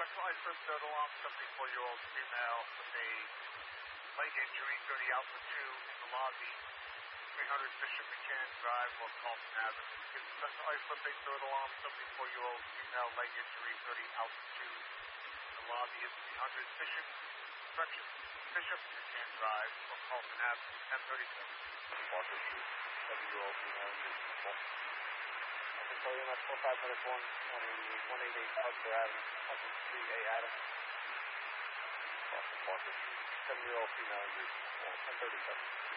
Central Islip, third alarm, 74-year-old female with a leg injury, 30 Alpha 2 in the lobby, 300 Bishop McCann Drive, North Carlton Avenue. Give Central Islip a third alarm, 74-year-old female leg injury, 30 Alpha 2 in the lobby of 300 Bishop McCann Drive, North Carlton Avenue, 1037. Walker Street, 7-year-old female injury. I can tell you that's 45-1 on the 188 Hudson Avenue, Hudson Street, A. Adams. Walker Street, 7-year-old female injury, 1037.